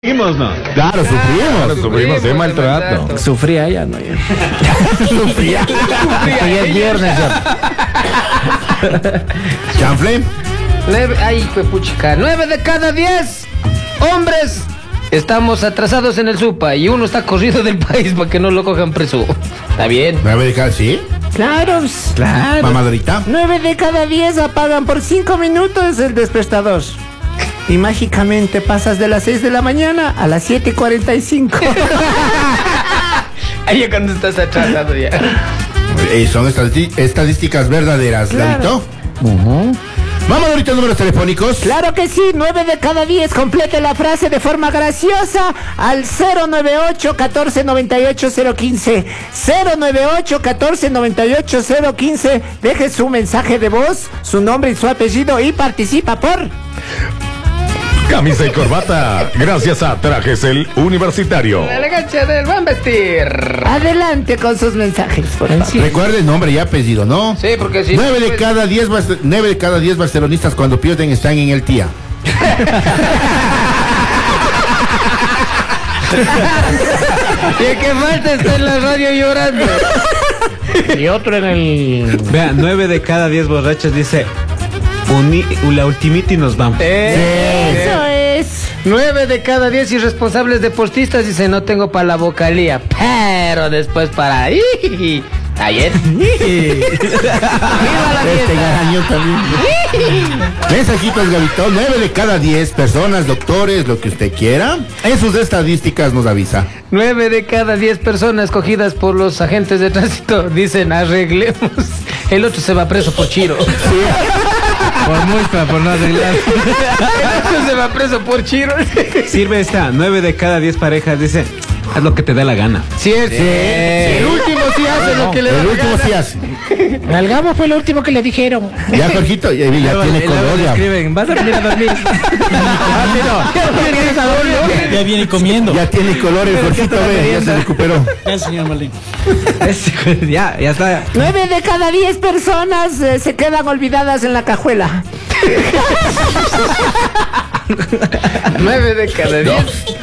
Sufrimos, ¿no? Claro, sufrimos de maltrato. Exacto. Sufría ella, ¿no? Sufría. Ya es viernes ya. ¿Chanfle? Ay, puchica. 9 de cada 10 hombres estamos atrasados en el SUPA y uno está corrido del país para que no lo cojan preso. ¿Está bien? ¿9 de cada sí? Claro, claro. Mamadorita. 9 de cada 10 apagan por 5 minutos el despertador. Y mágicamente pasas de las 6 de la mañana a las 7:45. Ahí ya cuando estás atrasado ya. Son estadísticas verdaderas, Claro. Ladito. Mamadorita, números telefónicos. Claro que sí, 9 de cada 10. Complete la frase de forma graciosa al 098 14 98 015. 098 14 98 015. Deje su mensaje de voz, su nombre y su apellido y participa por Camisa y corbata, gracias a Trajes El Universitario. La elegancia del buen vestir. Adelante con sus mensajes, por favor. Recuerde nombre y apellido, ¿no? Sí, porque si 9 de cada 10 barcelonistas cuando pierden están en el tía. Y el que falta está en la radio llorando. Y otro en el... Vea, 9 de cada 10 borrachos dice la ultimita y nos vamos. Eso es. 9 de cada 10 irresponsables deportistas dicen no tengo para la vocalía, pero después para ayer. ¡Viva la Este fiesta! garañón también. Mensajitos, Gabito. 9 de cada 10 personas, doctores, lo que usted quiera. En sus estadísticas nos avisa. 9 de cada 10 personas escogidas por los agentes de tránsito dicen arreglemos. El otro se va preso por chiro. Por multa, por no arreglar. El otro se va preso por chiro. Sirve esta, 9 de cada 10 parejas dicen, haz lo que te dé la gana. Cierto. El último sí hace lo que le da El la último gana. sí hace. Al Gabo fue lo último que le dijeron. Ya, Jorgito, ya tiene color. Le Ya. escriben, vas a venir a dormir. Ya viene comiendo. Ya tiene color el Jorgito, ve, ya se recuperó. El señor Malín. Ya está. 9 de cada 10 personas se quedan olvidadas en la cajuela. 9 de cada 10.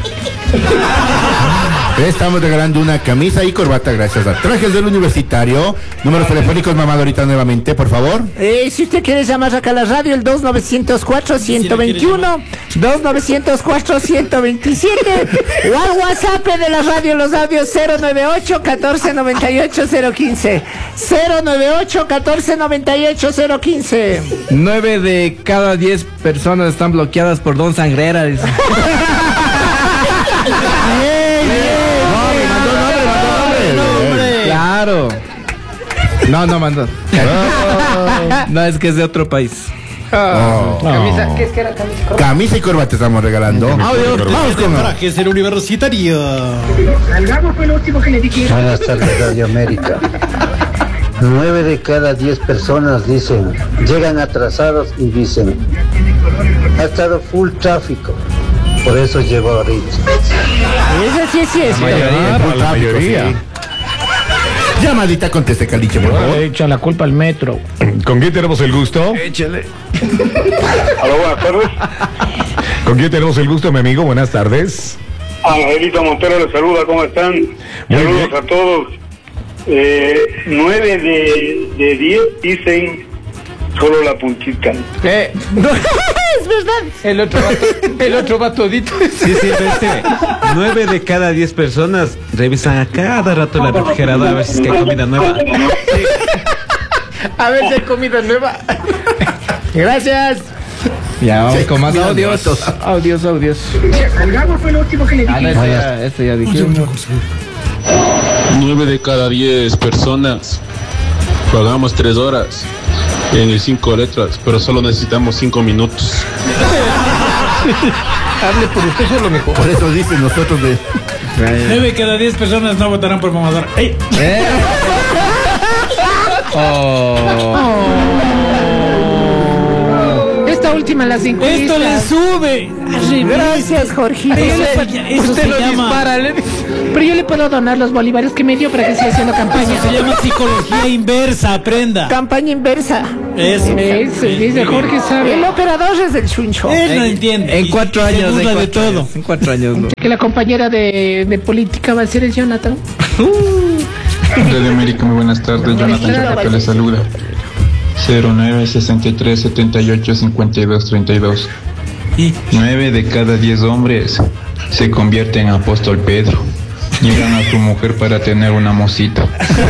Estamos regalando una camisa y corbata gracias a Trajes del Universitario. Números telefónicos, Mamadorita, nuevamente, por favor. Si usted quiere llamar acá a la radio, el 2904-121, 2904-127, o al WhatsApp de la radio, los audios 098 14 98 015, 098 14 98 015. 9 de cada 10 personas están bloqueadas por Don Sangrera. Dice. Claro. No mandó. No, es que es de otro país. Camisa, ¿qué es que era camisa? Camisa y corbata estamos regalando. Vamos con Trajes el Universitario. Buenas tardes, Radio América. 9 de cada 10 personas dicen, llegan atrasados y dicen, ha estado full tráfico, por eso llegó ahorita. Eso sí es cierto. La mayoría. Llamadita, conteste, Caliche, por favor. Le echa la culpa al metro. ¿Con quién tenemos el gusto? Échale. Hola, buenas tardes. ¿Con quién tenemos el gusto, mi amigo? Buenas tardes. Angelito Montero les saluda, ¿cómo están? Muy Saludos bien. a todos. 9 de 10 dicen solo la puntita. Es verdad. El otro va todito. Sí, vete. 9 de cada 10 personas revisan a cada rato la refrigeradora a ver si es que hay comida nueva. A ver si hay comida nueva. Gracias. Ya vamos con más comida audios. nueva. Audios. Esto ya dijimos. 9 de cada 10 personas pagamos 3 horas en 5 letras, pero solo necesitamos 5 minutos. Hable por usted, eso es lo mejor. Por eso dicen nosotros de... 9 cada 10 personas no votarán por Mamador. ¡Ey! Esta última en las encuestas. Esto le sube. Gracias, Jorgito. Eso Usted se lo llama, dispara, le dice. Pero yo le puedo donar los bolívares que me dio para que siga haciendo campaña. eso se llama psicología inversa, aprenda. Campaña inversa. Eso. Eso, dice Jorge sabe. El operador es el chuncho. Él no entiende. En 4 Se años. burla de todo. En 4 años, no. Que la compañera de política va a ser el Jonathan. Radio América, muy buenas tardes. Jonathan Chacata le saluda. 0963 78 52 32. 9 de cada 10 hombres se convierten en apóstol Pedro. Llegan a su mujer para tener una mocita.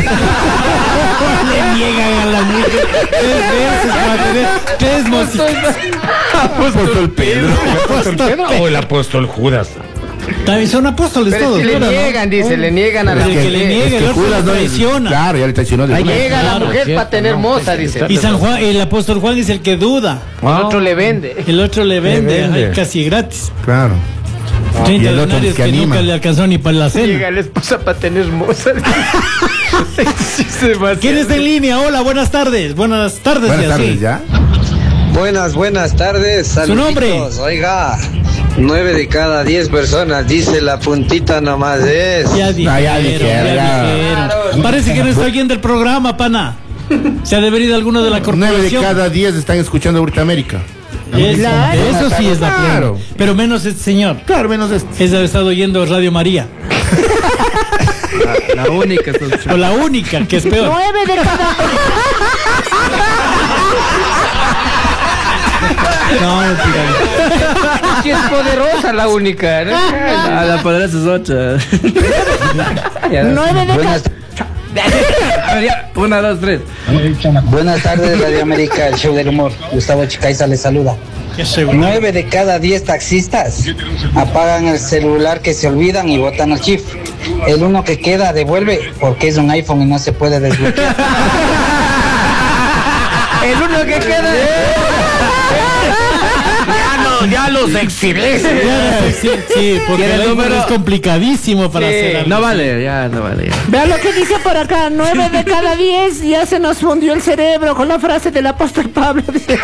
Le niegan a la mujer 3 veces para tener 3 mocitas. Apóstol Pedro. ¿Apóstol Pedro o el apóstol Judas? También son apóstoles Pero todos. si le ¿no? niegan, dice, le niegan a la El que le mujer. niega, el otro Judas lo no traiciona. Claro, ya le traicionó. Le niega a la Claro, mujer cierto, para tener moza, dice. Y San Juan, el apóstol Juan es el que duda. El otro le vende. El otro le vende, vende. ay, casi gratis. Claro. 30 y el otro denarios que que anima. nunca le alcanzó ni para la cena. Llega la esposa para tener moza. Sí, se va a hacer. ¿Quién está en línea? Hola, buenas tardes. Buenas tardes. Buenas y así. tardes, ¿ya? Buenas tardes. ¿Su nombre? Saluditos. Oiga, 9 de cada 10 personas, dice la puntita nomás es. Ya dijeron, ya dijeron. dijeron. Parece que no está oyendo el programa, pana. Se ha de venir alguno de la 9 de corporación. cada 10 están escuchando ahorita América. Eso sí es la plena. Claro. Pero menos este señor. Claro, menos este. Es de haber estado oyendo Radio María. La única. O la única, que es peor. 9 de cada... No, mentira. Sí es poderosa la única, ¿no? A la poderosa es 8. 9 de cada... 1, 2, 3. Buenas tardes, Radio América, el show del humor. Gustavo Chicaiza les saluda. Qué seguro. 9 de cada 10 taxistas apagan el celular que se olvidan y botan el chip. El uno que queda devuelve porque es un iPhone y no se puede desbloquear. El uno que queda. Ya los exhibís. Sí, porque el número es complicadísimo para hacer algo. No vale, ya, no vale. Ya. Vea lo que dice por acá, 9 de cada 10 ya se nos fundió el cerebro con la frase del apóstol Pablo. Dice.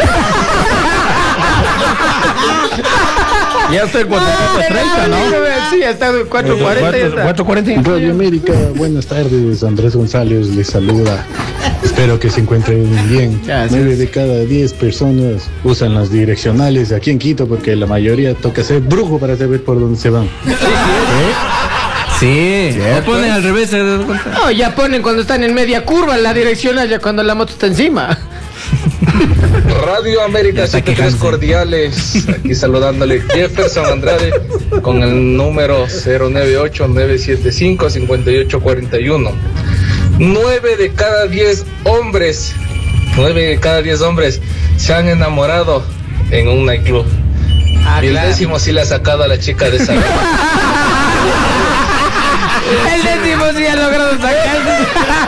Ya está el 430, ¿no? Sí, ya está 440. 440. Radio América, buenas tardes. Andrés González les saluda. Espero que se encuentren bien. 9 de cada 10 personas usan las direccionales aquí en Quito porque la mayoría toca ser brujo para saber por dónde se van. Sí, lo ponen al revés, ¿se dan cuenta? No, ya ponen cuando están en media curva en la direccional, ya cuando la moto está encima. Radio América, 73 cordiales. Aquí saludándole Jefferson Andrade con el número 098-975-5841. 9 de cada 10 hombres, 9 de cada 10 hombres se han enamorado en un nightclub. Y el décimo sí le ha sacado a la chica de esa. El décimo sí ha logrado sacarse.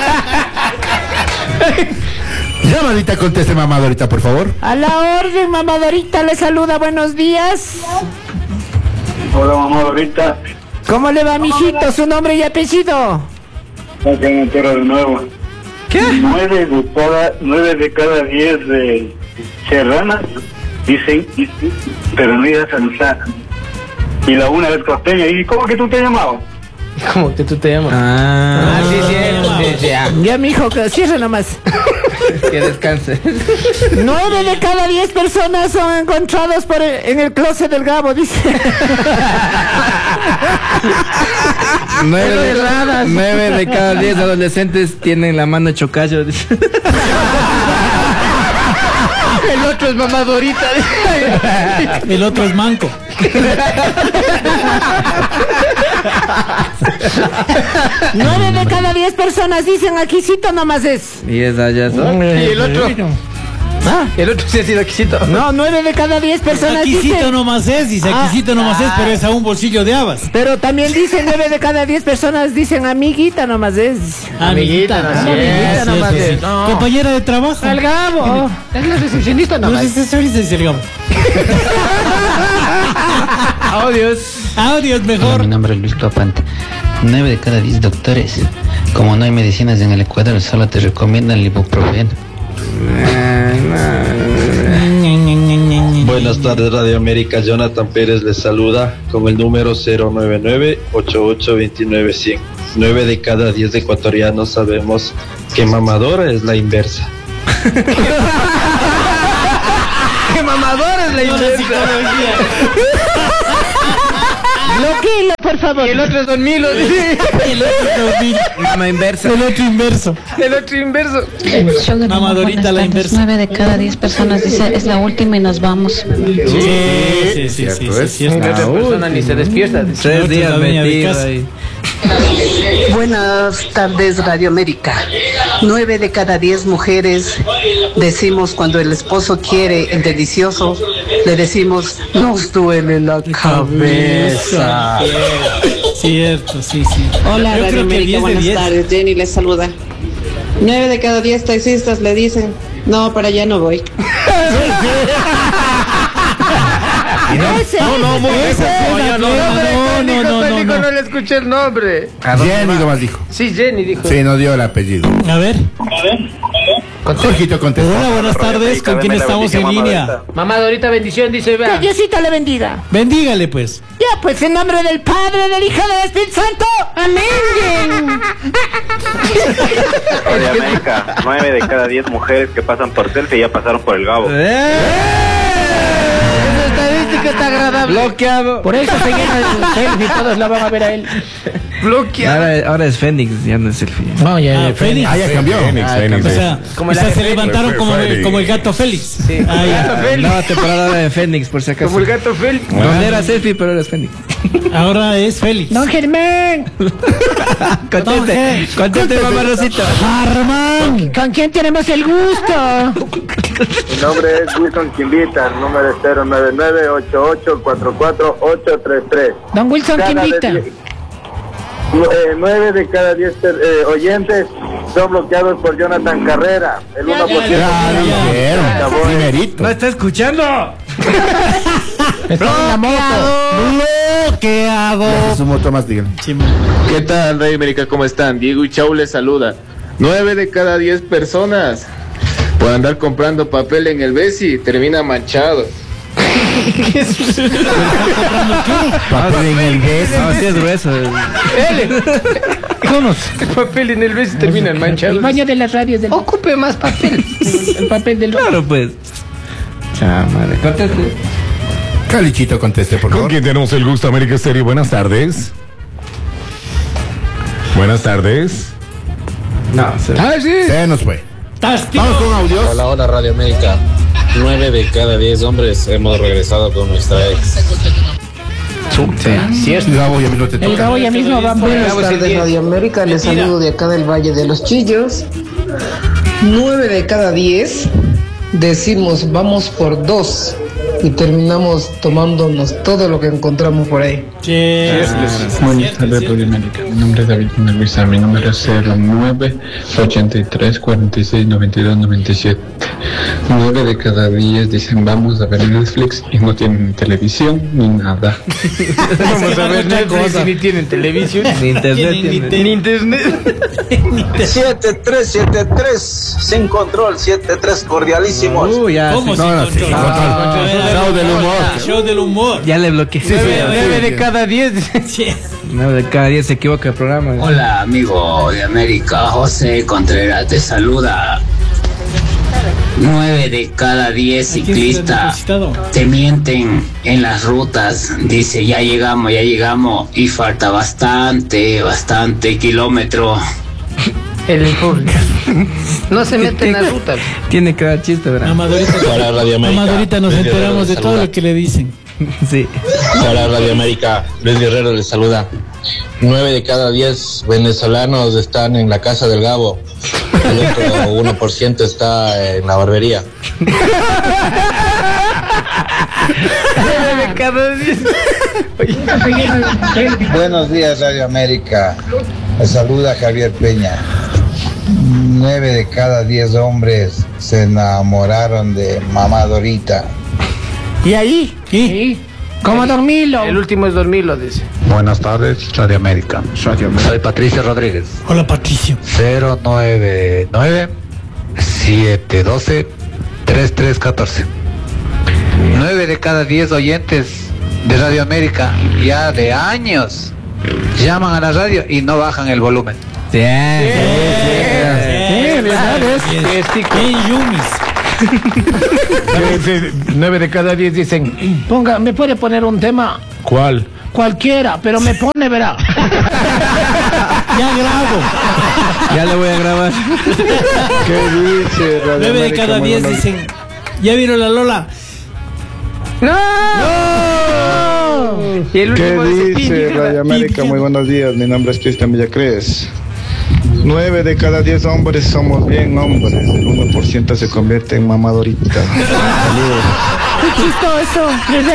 Llamadita, conteste, mamadorita, por favor. A la orden, mamadorita, le saluda, buenos días. Hola, mamadorita. ¿Cómo le va, mijito? ¿Su nombre y apellido? Acá en Entero de nuevo. ¿Qué? 9 de cada 10 de serranas dicen, pero no ibas a alzar. Y la una es costeña. ¿Y cómo que tú te llamabas? ¿Cómo que tú te llamas? Sí, sí, ya. Ya, mijo, que cierre nomás. Que descanse. 9 de cada 10 personas son encontrados en el closet del Gabo, dice. 9 de cada 10 adolescentes tienen la mano chocayo. El otro es mamadorita. El otro es manco. 9 de cada 10 personas dicen aquícito nomás es. Y esa ya son. Y el otro. El otro sí ha sido aquisito. No, 9 de cada 10 personas Aquisito dicen. nomás es, dice aquisito nomás es, pero es a un bolsillo de habas. Pero también dicen 9 de cada 10 personas dicen amiguita nomás es. Amiguita, Amiguita nomás es. No. Compañera de trabajo. El Gabo. Es la recepcionista No nomás. sé si dice el Gabo. Audios mejor. Mi nombre es Luis Capante. 9 de cada 10 doctores. Como no hay medicinas en el Ecuador, solo te recomiendan el ibuprofeno. Buenas tardes, Radio América. Jonathan Pérez les saluda con el número 099-8829-100. 9 de cada 10 ecuatorianos sabemos que mamadora es la inversa. ¡Qué mamadora es la inversa! Bloquéelo, por favor. Y el otro es Don Milo. El otro es Don Milo. Mama inversa. El otro inverso. El otro inverso. Mamadorita la inversa. 9 de cada 10 personas dice es la última y nos vamos. Sí. La otra persona ni se despierta. 3 días metida ahí. Buenas tardes, Radio América. 9 de cada 10 mujeres decimos cuando el esposo quiere el delicioso, le decimos, nos duele la cabeza. Cierto, sí. Hola, Yo Radio creo que América, 10 de buenas 10. tardes. Jenny les saluda. 9 de cada 10 taxistas le dicen, no, para allá no voy. No le escuché el nombre. Jenny nomás dijo. Sí, Jenny dijo. Sí, no dio el apellido. A ver. Jorgito contesta. Hola, buenas tardes. ¿Con quién estamos en línea? Mamá Dorita, bendición, dice, vea. Que Diosito le bendiga. Bendígale, pues. Ya, pues en nombre del Padre, del Hijo y del Espíritu Santo. Amén. Radio América, 9 de cada 10 mujeres que pasan por selfie ya pasaron por el Gabo. Esa estadística está agradable. Bloqueado. Por eso se llena de selfie, todos la van a ver a él. Bloqueado. Ahora es Fénix, ya no es selfie. No, ya, Fénix. Ah, ya cambió. Fénix. O sea, se levantaron como el gato Félix. Sí, como el gato Félix. Nueva temporada de Fénix, por si acaso. Como el gato Félix. No era selfie, pero eres Fénix. Ahora es Félix. Don Germán. Contente, mamá Rosita. Armán. ¿Con quién tenemos el gusto? Mi nombre es Wilson Quimbita, el número es 099-8844-833. Don Wilson Quimbita. 9 de cada 10 oyentes son bloqueados por Jonathan Carrera. El 1%. Primerito. ¿No está escuchando? Está en la moto. Bloqueado. Su moto más, díganme. ¿Qué tal, Rey América? ¿Cómo están? Diego y Chau les saluda. 9 de cada 10 personas por andar comprando papel en el Besi termina manchado. ¿Qué es eso? Papel en el beso. No, sí es grueso. El papel en el beso termina manchado. El baño de las radios del... Ocupe más papel. El papel del... Claro, pues. Madre. Conteste. Calichito, conteste, por ¿Con favor. quién tenemos el gusto, América Estéreo? Buenas tardes. Buenas tardes. No, Se nos fue. Vamos con audios. Hola, Radio América. 9 de cada 10 hombres hemos regresado con nuestra ex. Sí, es Gabo, ya mismo te toca. El Gabo ya mismo va por... Buenas tardes, Radio América. Les saludo de acá del Valle de los Chillos. 9 de cada 10 decimos vamos por 2 y terminamos tomándonos todo lo que encontramos por ahí. Buenas tardes, Radio América. Mi nombre es David Luisa. Mi número es 09-83-46-92-97. 9 de cada 10 dicen vamos a ver Netflix y no tienen televisión ni nada. Vamos a ver Netflix y ni tienen televisión. Ni internet. Ni internet. 7373 sin control, 73 cordialísimos. Ya. ¿Cómo Sí. sin control? Show del humor. Show del humor. Ya le bloqueé. 9 de cada 10. 9 de cada 10 se equivoca el programa. Hola, amigo de América. José Contreras te saluda. 9 de cada 10 ciclistas te mienten en las rutas. Dice, ya llegamos y falta bastante kilómetro. No se mete en las rutas. Tiene que dar chiste, ¿verdad? Para Radio América. Mamadorita nos Luis enteramos Guerrero de les todo saluda. lo que le dicen. Sí. Para Radio América, Luis Guerrero les saluda. 9 de cada 10 venezolanos están en la casa del Gabo. El otro 1% está en la barbería. 9 de cada 10. Buenos días, Radio América. Les saluda Javier Peña. 9 de cada 10 hombres se enamoraron de Mamá Dorita. ¿Y ahí? ¿Y? ¿Cómo dormirlo? El último es dormirlo, dice. Buenas tardes, Radio América. Soy Patricio Rodríguez. Hola, Patricio. 099-712-3314. 9 de cada 10 oyentes de Radio América, ya de años, llaman a la radio y no bajan el volumen. Sí, ¿verdad? 9 de cada 10 dicen, ¿me puede poner un tema? ¿Cuál? Cualquiera, pero me pone, verá. Ya grabo. Ya le voy a grabar. ¿Qué dice Radio 9 de América? cada Muy 10 buenos dicen, ¿ya vieron la Lola? ¡No! ¿Qué dice Radio América? Muy buenos días, mi nombre es Cristian Villacrés. 9 de cada 10 hombres somos bien hombres, el 1% se convierte en mamadorita. Saludos. ¡Qué chistoso!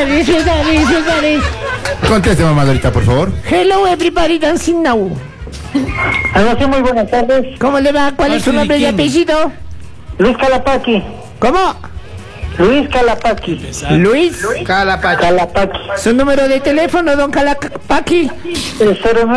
Conteste, mamadorita, por favor. Hello, everybody dancing now. Algo muy buenas tardes. ¿Cómo le va? ¿Cuál es su nombre y apellido? Luis Calapaqui. ¿Cómo? Luis Calapaqui. Luis Calapaqui. ¿Su número de teléfono, don Calapaqui? El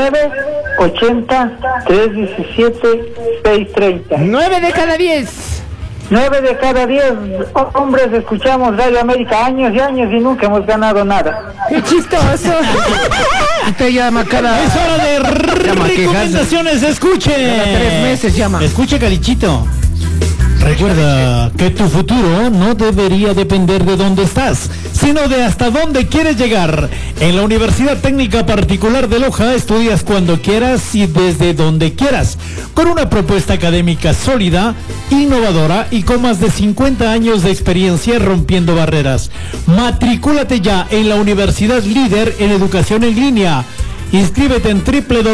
09-80-317-630. 9 de cada 10. 9 de cada 10 hombres escuchamos Radio América años y años y nunca hemos ganado nada. ¡Qué chistoso! Usted llama cada... Es hora de recomendaciones, escuche. Cada 3 meses llama. Escuche, Carichito. Recuerda que tu futuro no debería depender de dónde estás, sino de hasta dónde quieres llegar. En la Universidad Técnica Particular de Loja estudias cuando quieras y desde donde quieras, con una propuesta académica sólida, innovadora y con más de 50 años de experiencia rompiendo barreras. Matricúlate ya en la universidad líder en educación en línea. Inscríbete en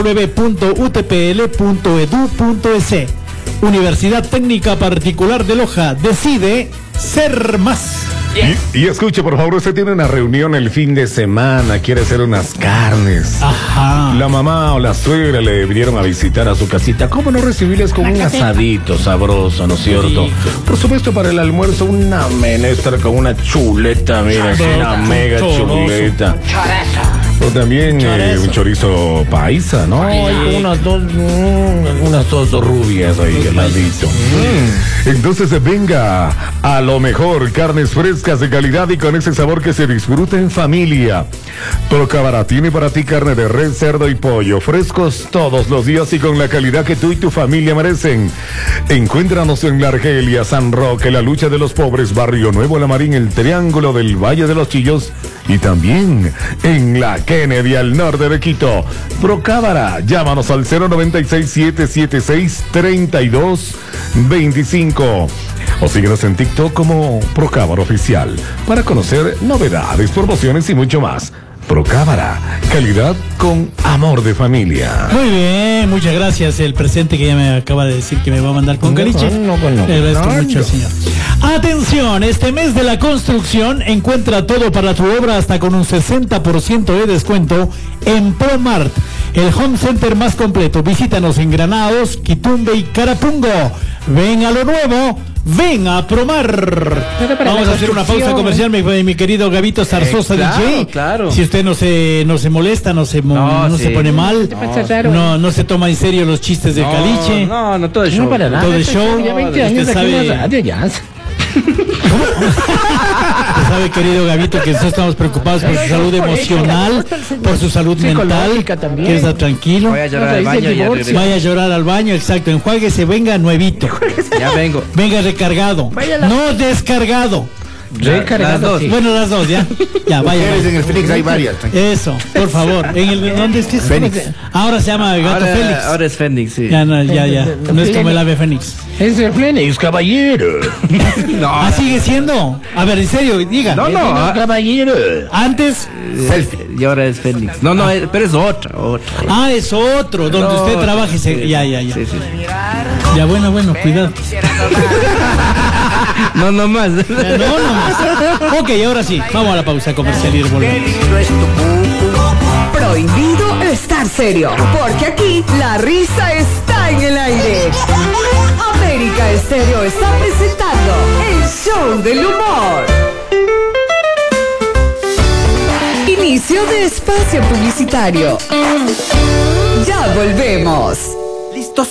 www.utpl.edu.es. Universidad Técnica Particular de Loja, decide ser más. Y escuche, por favor, usted tiene una reunión el fin de semana, quiere hacer unas carnes. Ajá. La mamá o la suegra le vinieron a visitar a su casita. ¿Cómo no recibirles con un asadito sabroso, ¿no es cierto? Por supuesto, para el almuerzo, una menestra con una chuleta, mira, una mega chuleta. O también un chorizo paisa, ¿no? Hay unas dos rubias ahí al ladito. Entonces venga a lo mejor, carnes frescas de calidad y con ese sabor que se disfruta en familia. Procabara tiene para ti carne de res, cerdo y pollo, frescos todos los días y con la calidad que tú y tu familia merecen. Encuéntranos en La Argelia, San Roque, La Lucha de los Pobres, Barrio Nuevo, La Marín, el Triángulo del Valle de los Chillos y también en la Kennedy al norte de Quito. Procábara, llámanos al 096-776-3225 o síguenos en TikTok como Procábara Oficial para conocer novedades, promociones y mucho más. Procábara, calidad con amor de familia. Muy bien, muchas gracias. El presente que ya me acaba de decir que me va a mandar con Caliche. Le agradezco mucho al señor. Atención, este mes de la construcción encuentra todo para tu obra hasta con un 60% de descuento en ProMart, el home center más completo. Visítanos en Granados, Quitumbe y Carapungo. Ven a lo nuevo. Ven a ProMart. Vamos a hacer una pausa comercial, mi querido Gabito Zarzosa, DJ. Claro. Si usted no se molesta, no se pone mal, no se toma en serio los chistes de Caliche. No, todo es show. No para nada. Todo es show. Ya 20 años aquí en la radio ya. Usted sabe, querido Gabito, que nosotros estamos preocupados por su salud emocional, por su salud mental. Que está tranquilo. Vaya a llorar al baño. Vaya a llorar al baño, exacto. Enjuáguese, venga nuevito. Ya vengo. Venga recargado. No descargado. Las dos. Bueno, las dos, ya. Ya, vaya. En el Fénix hay varias. Eso, por favor. ¿Dónde es que es? Fénix. Ahora se llama Gato Félix. Ahora es Fénix, sí. Ya. No es como el ave Fénix. Es el Fénix, caballero. Sigue siendo. A ver, en serio, diga. No, caballero. Antes. Y ahora es Fénix. Pero es otra. Es otro, donde usted trabaje. Ya. Sí. Ya, bueno, cuidado. No más. Ok, ahora sí, vamos a la pausa comercial y volvemos. Prohibido estar serio, porque aquí la risa está en el aire. América Estéreo está presentando el show del humor. Inicio de espacio publicitario. Ya volvemos.